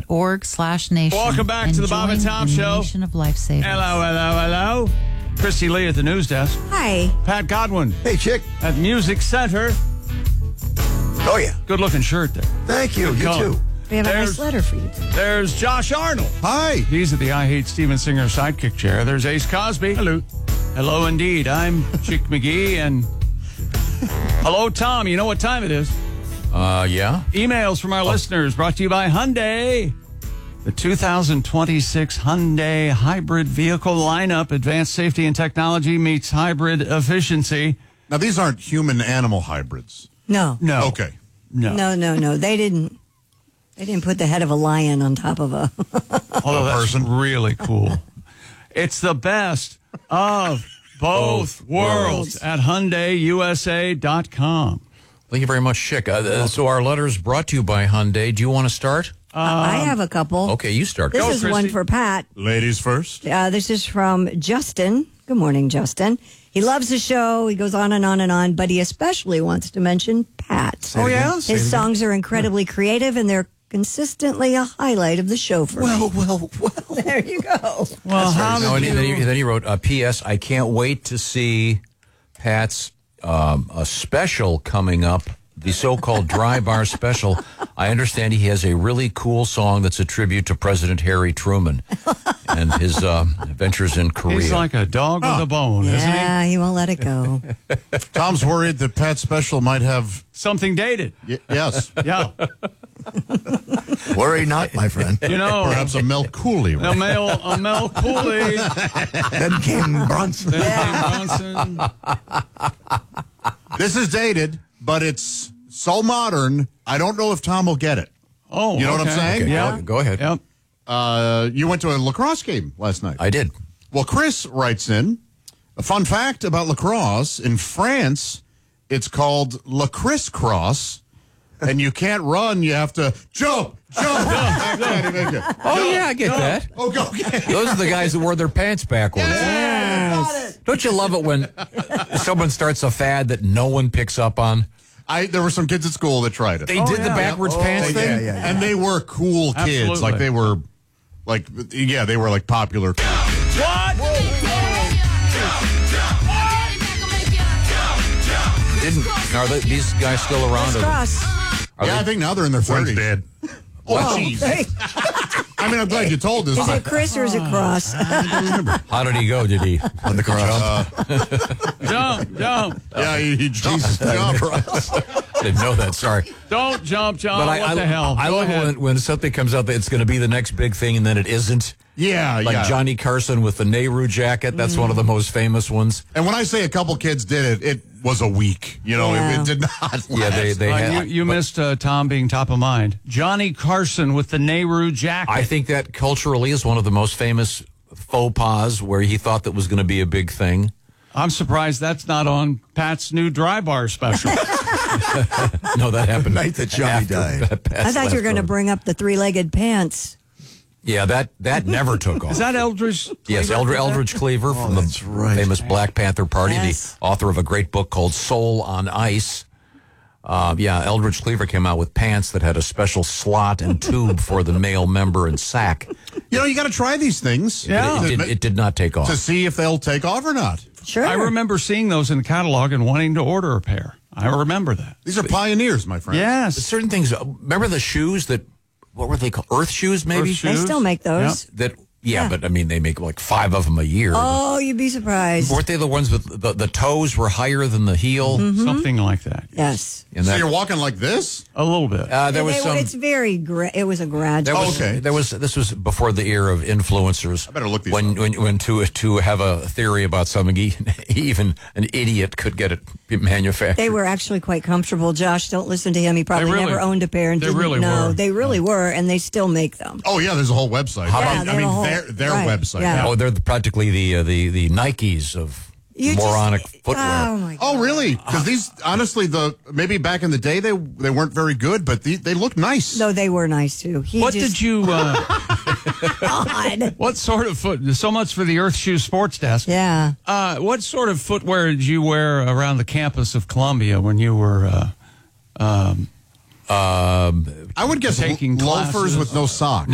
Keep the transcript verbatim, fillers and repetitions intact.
org slash nation. Welcome back to the Bob and Tom Show. Nation of lifesavers. Hello, hello, hello. Christy Lee at the news desk. Hi. Pat Godwin. Hey, chick. At Music Center. Oh, yeah. Good looking shirt there. Thank you. Good You color. too. We have a There's- nice letter for you. There's Josh Arnold. Hi. He's at the I Hate Steven Singer sidekick chair. There's Ace Cosby. Hello. Hello, indeed. I'm Chick McGee, and hello, Tom. You know what time it is? Uh, yeah. Emails from our listeners brought to you by Hyundai. The two thousand twenty-six Hyundai hybrid vehicle lineup. Advanced safety and technology meets hybrid efficiency. Now, these aren't human-animal hybrids. No. No. Okay. No. No, no, no. They didn't. They didn't put the head of a lion on top of a. Although A that's person. really cool. It's the best of both, Both worlds worlds. at Hyundai U S A dot com. Thank you very much, Chick. Uh, so our letter is brought to you by Hyundai. Do you want to start? I have a couple. Okay, you start. This Go, is Christy. one for Pat. Ladies first. Uh, this is from Justin. Good morning, Justin. He loves the show. He goes on and on and on, but he especially wants to mention Pat. Oh, yeah? His songs are incredibly creative, and they're consistently a highlight of the show for Well, me. well, well. There you go. Well, how No, and did then, you... he, then he wrote, uh, P S. I can't wait to see Pat's um, a special coming up, the so-called Dry Bar Special. I understand he has a really cool song that's a tribute to President Harry Truman and his uh, adventures in Korea. He's like a dog with a bone, isn't he? Yeah, he won't let it go. Tom's worried that Pat's special might have... Something dated. Y- yes. Yeah. Worry not, my friend. You know, Perhaps a Mel Cooley. a Mel, a Mel Cooley. Then came Bronson. Then came Bronson. This is dated, but it's so modern, I don't know if Tom will get it. Oh, You know what I'm okay. saying? Okay, Yeah. go, go ahead. Yep. Uh, you went to a lacrosse game last night. I did. Well, Chris writes in, a fun fact about lacrosse. In France, it's called La Criss Cross, and you can't run. You have to jump, jump. Oh, yeah, I get that. Oh, go. Okay. Those are the guys that wore their pants backwards. Don't you love it when someone starts a fad that no one picks up on? I There were some kids at school that tried it. They did the backwards pants Oh, thing? yeah, yeah, yeah. And they were cool kids. Absolutely. Like, they were, like, yeah, they were, like, popular kids. What? Didn't are they, these guys still around? Let's cross. Are Yeah, they- I think now they're in their thirties. dead. Oh, jeez. Hey, I mean, I'm glad you told us. is but- it Chris or is it Cross? How did he go? Did he On the cross. Jump, jump. Yeah, he, he jumped. jumped. didn't know that? Sorry, Don't jump, John. but what I, I, the hell? I Go love ahead. when, when something comes out that it's going to be the next big thing and then it isn't. Yeah, Like yeah. Johnny Carson with the Nehru jacket. That's one of the most famous ones. And when I say a couple kids did it, it was a week. You know, Yeah. it, it did not. Yeah, they they Uh, had. you you missed uh, Tom being top of mind. Johnny Carson with the Nehru jacket. I think that culturally is one of the most famous faux pas where he thought that was going to be a big thing. I'm surprised that's not on Pat's new dry bar special. No, that happened. The night that Johnny after died. Pat's I thought you were last going to one. bring up the three-legged pants. Yeah, that that never took off. Is that Eldridge? Yes, Eldridge, Eldridge Cleaver from that's the right. famous Black Panther Party, Yes. the author of a great book called Soul on Ice. Uh, yeah, Eldridge Cleaver came out with pants that had a special slot and tube for the male member and sack. You know, you got to try these things. Yeah. It, To, did, it did not take off. to see if they'll take off or not. Sure. I remember seeing those in the catalog and wanting to order a pair. I remember that. These are pioneers, my friend. But Yes. certain things. Remember the shoes that? What were they called? Earth shoes, maybe. Earth They shoes? still make those. That. Yeah, Yeah. but I mean, they make like five of them a year. Oh, you'd be surprised. Weren't they the ones with the, the toes were higher than the heel? Something like that. Yes. And So that, you're walking like this? A little bit. uh, there was They- some. It's very. Gra- it was a gradual. There was, Oh, okay. There was this was before the era of influencers. I better look these when, up. when when to to have a theory about something, e- even an idiot could get it manufactured. They were actually quite comfortable. Josh, don't listen to him. He probably They really- never owned a pair and they didn't really know. were. They really were, and they still make them. Oh, yeah, there's a whole website. How I about- mean, Yeah, I they have a mean whole- their, their right, website. yeah. Oh, they're the, practically the uh, the the Nikes of You just- moronic footwear. Oh my God. Oh, really? Because these, honestly, the maybe back in the day, they they weren't very good, but the, they look nice. No, they were nice too. He What just, did you, uh, God. what sort of foot, so much for the Earth Shoe Sports Desk. Yeah. Uh, what sort of footwear did you wear around the campus of Columbia when you were, uh, um, Um, I would guess Taking loafers classes. with no socks.